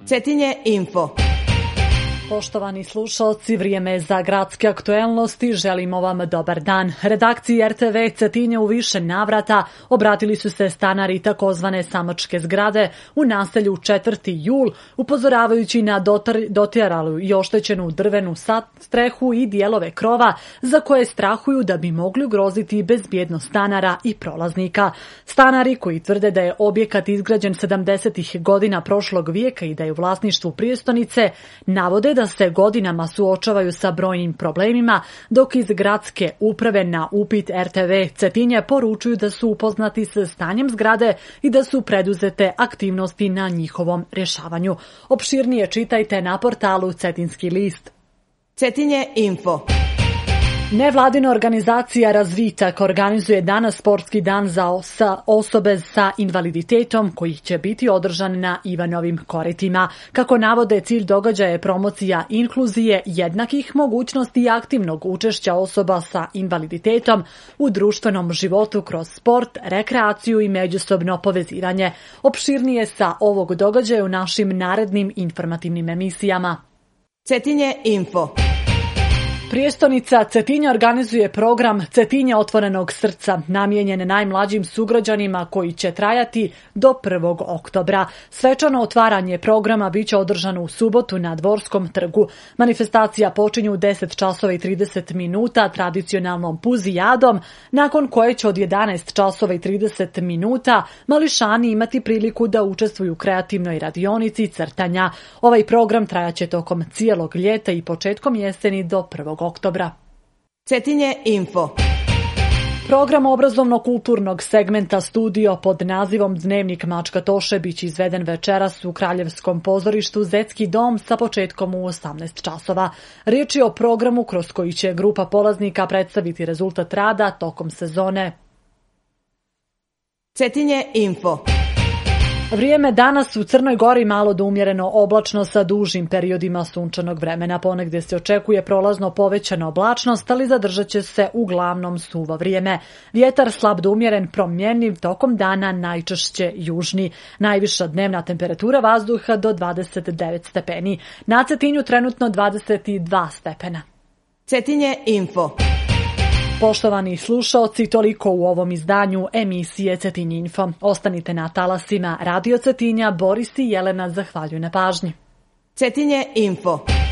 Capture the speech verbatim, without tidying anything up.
Cetinje info. Poštovani slušalci, vrijeme za gradske aktuelnosti, želimo vam dobar dan. Redakciji er te ve Cetinje u više navrata obratili su se stanari takozvane samačke zgrade u naselju četvrti jul, upozoravajući na dotrajalu i oštećenu drvenu strehu i dijelove krova za koje strahuju da bi mogli ugroziti bezbjednost stanara i prolaznika. Stanari koji tvrde da je objekat izgrađen sedamdesetih godina prošlog vijeka i da je u vlasništvu prijestonice, navode da se godinama suočavaju sa brojnim problemima, dok iz gradske uprave na upit er te ve Cetinje poručuju da su upoznati sa stanjem zgrade i da su preduzete aktivnosti na njihovom rješavanju. Opširnije čitajte na portalu Cetinski list. Cetinje info. Nevladina organizacija Razvitak organizuje danas sportski dan za osobe sa invaliditetom koji će biti održan na Ivanovim koritima. Kako navode, cilj događaja je promocija inkluzije, jednakih mogućnosti i aktivnog učešća osoba sa invaliditetom u društvenom životu kroz sport, rekreaciju i međusobno povezivanje. Opširnije sa ovog događaja u našim narednim informativnim emisijama. Cetinje info. Prijestonica Cetinje organizuje program Cetinje otvorenog srca, namijenjen najmlađim sugrađanima koji će trajati do prvog oktobra. Svečano otvaranje programa biće održano u subotu na Dvorskom trgu. Manifestacija počinje u deset časova i trideset minuta tradicionalnom puzijadom, nakon koje će od jedanaest časova i trideset minuta mališani imati priliku da učestvuju u kreativnoj radionici crtanja. Ovaj program trajaće tokom cijelog ljeta i početkom jeseni do prvog oktobra. Cetinje info. Program obrazovno-kulturnog segmenta Studio pod nazivom Dnevnik Mačka Toše biće izveden večeras u Kraljevskom pozorištu Zetski dom sa početkom u osamnaest časova. Riječ je o programu kroz koji će grupa polaznika predstaviti rezultat rada tokom sezone. Cetinje info. Vrijeme danas u Crnoj Gori malo do umjereno oblačno sa dužim periodima sunčanog vremena. Ponegdje se očekuje prolazno povećana oblačnost, ali zadržat će se uglavnom suvo vrijeme. Vjetar slab do umjeren, promjenjiv, tokom dana najčešće južni. Najviša dnevna temperatura vazduha do dvadeset devet stepeni. Na Cetinju trenutno dvadeset dva stepena. Cetinje info. Poštovani slušaoci, toliko u ovom izdanju emisije Cetinje info. Ostanite na talasima Radio Cetinja. Boris i Jelena zahvaljuju na pažnji. Cetinje info.